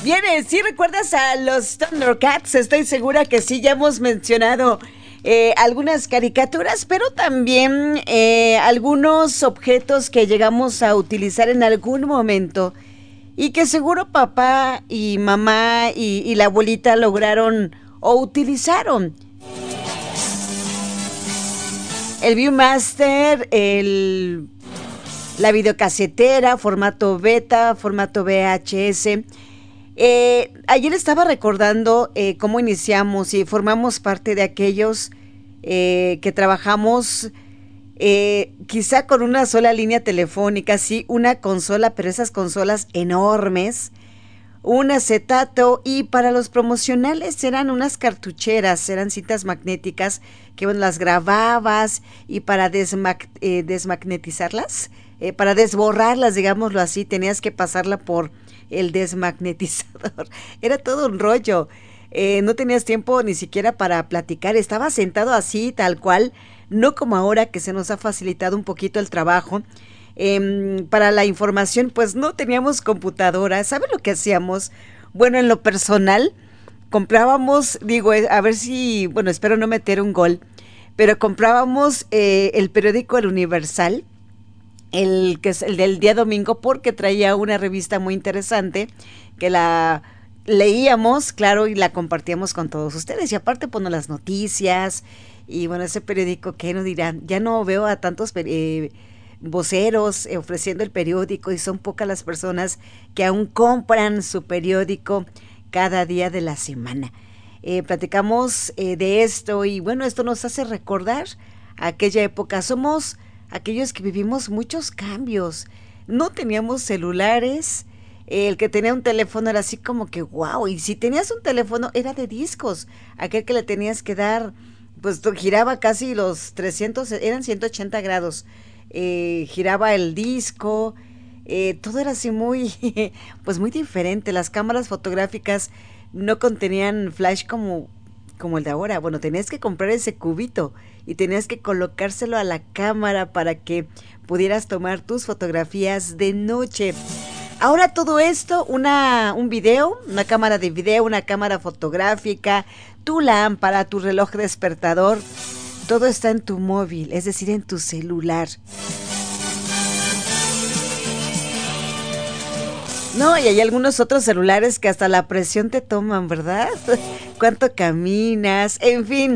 Bien, ¿sí recuerdas a los Thundercats? Estoy segura que sí, ya hemos mencionado algunas caricaturas, pero también algunos objetos que llegamos a utilizar en algún momento y que seguro papá y mamá y la abuelita lograron o utilizaron. El Viewmaster, la videocasetera, formato beta, formato VHS. Ayer estaba recordando cómo iniciamos y formamos parte de aquellos que trabajamos quizá con una sola línea telefónica, sí, una consola, pero esas consolas enormes, un acetato, y para los promocionales eran unas cartucheras, eran cintas magnéticas que bueno, las grababas, y para desmagnetizarlas, para desborrarlas, digámoslo así, tenías que pasarla por el desmagnetizador. Era todo un rollo. No tenías tiempo ni siquiera para platicar, estaba sentado así, tal cual, no como ahora que se nos ha facilitado un poquito el trabajo. Para la información, pues no teníamos computadora. ¿Sabe lo que hacíamos? Bueno, en lo personal, comprábamos, digo, a ver si, bueno, espero no meter un gol, pero comprábamos el periódico El Universal, el que es el del día domingo, porque traía una revista muy interesante que la leíamos, claro, y la compartíamos con todos ustedes. Y aparte, pues, las noticias, y bueno, ese periódico, ¿qué nos dirán? Ya no veo a tantos voceros ofreciendo el periódico, y son pocas las personas que aún compran su periódico cada día de la semana. Platicamos de esto, y bueno, esto nos hace recordar aquella época. Somos aquellos que vivimos muchos cambios. No teníamos celulares. El que tenía un teléfono era así como que wow, y si tenías un teléfono era de discos, aquel que le tenías que dar, pues giraba casi los 300, eran 180 grados, giraba el disco, todo era así muy, pues muy diferente. Las cámaras fotográficas no contenían flash como el de ahora. Bueno, tenías que comprar ese cubito y tenías que colocárselo a la cámara para que pudieras tomar tus fotografías de noche. Ahora todo esto, un video, una cámara de video, una cámara fotográfica, tu lámpara, tu reloj despertador, todo está en tu móvil, es decir, en tu celular. No, y hay algunos otros celulares que hasta la presión te toman, ¿verdad? ¿Cuánto caminas? En fin.